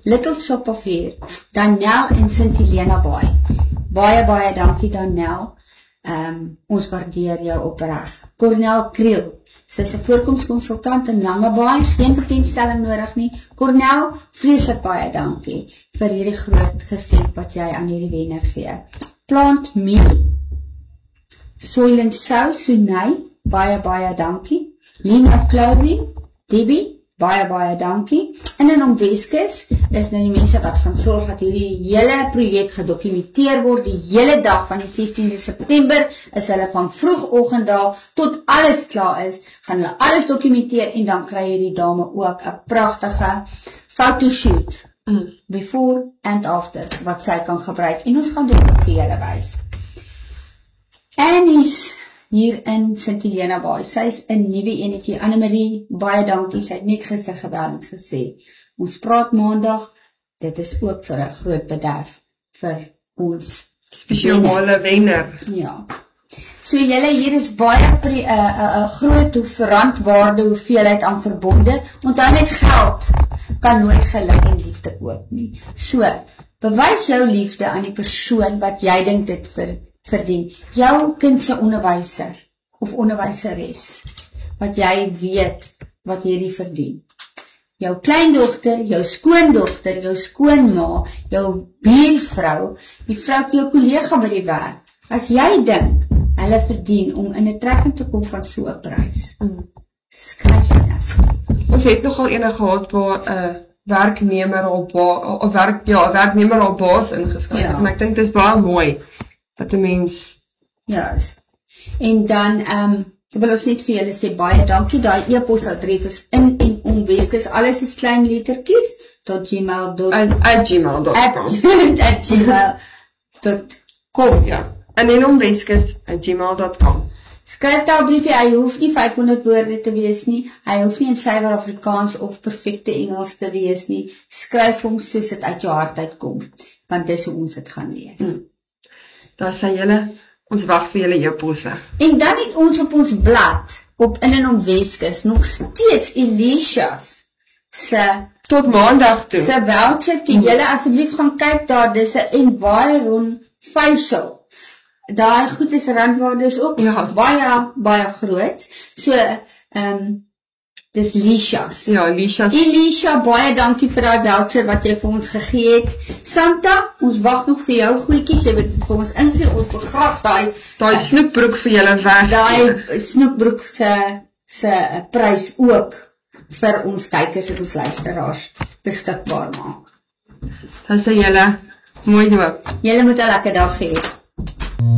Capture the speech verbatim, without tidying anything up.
Little Shop of Hair, Danel en Sint Helena Baai. Baie, baie dankie Danel. Um, ons waardeer jou opreg. Cornel Kriel, sy is 'n voorkomskonsultant in Langebaai, geen bekendstelling nodig nie. Cornel, vreeslik baie dankie vir hierdie groot geskenk wat jy aan hierdie wenner gee. Plant Me, Soil and Sow, Sunay, baie, baie dankie. Lena Clothing, Debbie, baie, baie dankie. En in om Weskus is nou die mense wat gaan sorg dat hierdie hele projek gedokumenteer word, die hele dag van die sestiende September, is hulle van vroegoggend daar tot alles klaar is, gaan hulle alles dokumenteer en dan kry hierdie dame ook 'n pragtige fotoshoot, mm. before and after, wat sy kan gebruik, en ons gaan dit ook vir julle wys. Annie's hier in Sint Helena Baai, sy is 'n nuwe enetjie. Annemarie, baie dankie, sy het net gister gebel en gesê, ons praat maandag, dit is ook vir 'n groot bederf vir ons spesiale wenner. Ja. So julle, hier is baie 'n uh, uh, groot verantwoorde hoeveelheid aan verbonde. Onthou net, geld kan nooit geluk en liefde koop nie. So, bewys jou liefde aan die persoon wat jy dink dit vir verdien. Jou kind se onderwyser of onderwyseres wat jy weet wat hierdie verdien. Jou kleindogter, jou skoondogter, jou skoonma, jou buurvrou, die vrou, jou kollega by die werk. As jy dink hulle verdien om in 'n trekking te kom van so 'n prys, mm. skryf jy asseblief. Ons het nogal eendag gehad waar 'n uh, werknemer al of werk ja, 'n werknemer al baas ingeskryf het. Ja. En ek dink dit is baie mooi dat 'n mens ja is. En dan ehm um, wil ons net vir julle sê baie dankie. Daai e-posadres is in en om Weskus, alles is klein lettertjies .gmail dot com at gmail dot com at gmail dot com ja. En en om Weskus at gmail dot com. Skryf daar 'n briefie, hy hoef nie vyfhonderd woorde te wees nie. Hy hoef nie in suiwer Afrikaans of perfekte Engels te wees nie. Skryf hom soos dit uit jou hart uitkom, want dis hoe ons dit gaan lees. Hmm. Daar sê julle, ons wag vir julle e-posse. En dan het ons op ons blad, op in en om Weskus, nog steeds Elisia's se tot maandag toe. Se vouchertjie. Julle asseblief gaan kyk daar, dis 'n Environ facial. Daai goed is randwaarde is ook ja. baie, baie groot. So, ehm, um, dis Lisia's. Ja, Lisia's. Elisha, baie dankie vir daai voucher wat jy vir ons gegee het. Santa, ons wag nog vir jou goedjies, jy moet vir ons ingee, ons wil graag daai daai snoepbroek vir julle weg. Daai snoepbroek se se prys ook vir ons kykers en ons luisteraars beskikbaar maak. Dan sê julle, mooi doop. Julle moet 'n lekker dag hê.